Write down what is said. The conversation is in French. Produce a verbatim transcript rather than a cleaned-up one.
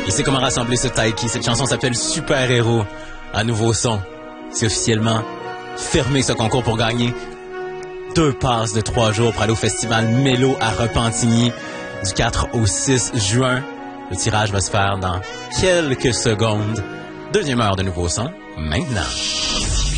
Il sait comment rassembler ce Taiki. Cette chanson s'appelle Super Héros. Un nouveau son. C'est officiellement fermé ce concours pour gagner deux passes de trois jours pour aller au festival Mélo à Repentigny du quatre au six juin. Le tirage va se faire dans quelques secondes. Deuxième heure de nouveau son, maintenant.